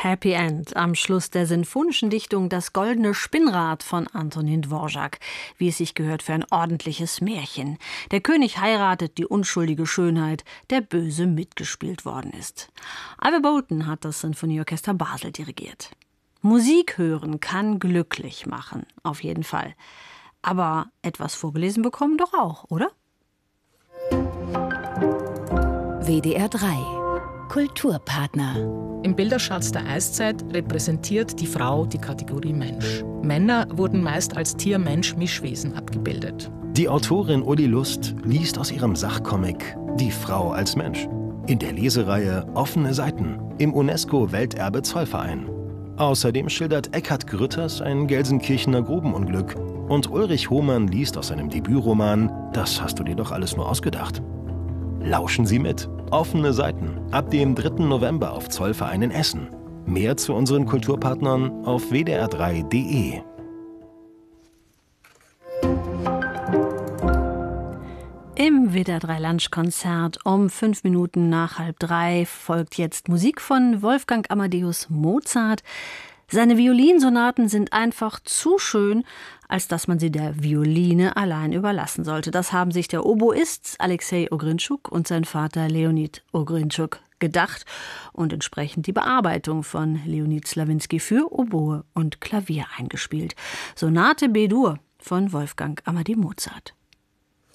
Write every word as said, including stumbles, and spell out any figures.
Happy End am Schluss der sinfonischen Dichtung Das goldene Spinnrad von Antonin Dvorak, wie es sich gehört für ein ordentliches Märchen. Der König heiratet die unschuldige Schönheit, der böse mitgespielt worden ist. Ivor Bolton hat das Sinfonieorchester Basel dirigiert. Musik hören kann glücklich machen, auf jeden Fall. Aber etwas vorgelesen bekommen doch auch, oder? W D R drei Kulturpartner. Im Bilderschatz der Eiszeit repräsentiert die Frau die Kategorie Mensch. Männer wurden meist als Tier-Mensch-Mischwesen abgebildet. Die Autorin Uli Lust liest aus ihrem Sachcomic Die Frau als Mensch in der Lesereihe Offene Seiten im UNESCO-Welterbe Zollverein. Außerdem schildert Eckhard Grütters ein Gelsenkirchener Grubenunglück und Ulrich Hohmann liest aus seinem Debütroman Das hast du dir doch alles nur ausgedacht. Lauschen Sie mit. Offene Seiten. Ab dem dritten November auf Zollverein in Essen. Mehr zu unseren Kulturpartnern auf w d r drei punkt d e. Im W D R drei Lunchkonzert um fünf Minuten nach halb drei folgt jetzt Musik von Wolfgang Amadeus Mozart. Seine Violinsonaten sind einfach zu schön, als dass man sie der Violine allein überlassen sollte. Das haben sich der Oboist Alexei Ogrinschuk und sein Vater Leonid Ogrinschuk gedacht und entsprechend die Bearbeitung von Leonid Slawinski für Oboe und Klavier eingespielt. Sonate B-Dur von Wolfgang Amadeus Mozart.